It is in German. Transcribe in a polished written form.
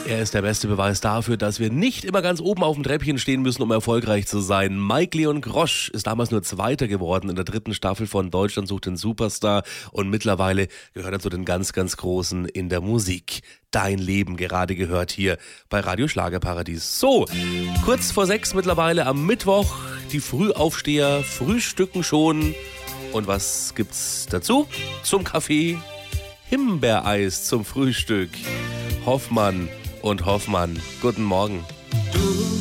Er ist der beste Beweis dafür, dass wir nicht immer ganz oben auf dem Treppchen stehen müssen, um erfolgreich zu sein. Mike Leon Grosch ist damals nur Zweiter geworden in der 3. Staffel von Deutschland sucht den Superstar und mittlerweile gehört er zu den ganz, ganz Großen in der Musik. Dein Leben gerade gehört hier bei Radio Schlagerparadies. So, kurz vor 6 mittlerweile am Mittwoch. Die Frühaufsteher frühstücken schon. Und was gibt's dazu? Zum Kaffee Himbeereis zum Frühstück. Hoffmann und Hoffmann. Guten Morgen. Du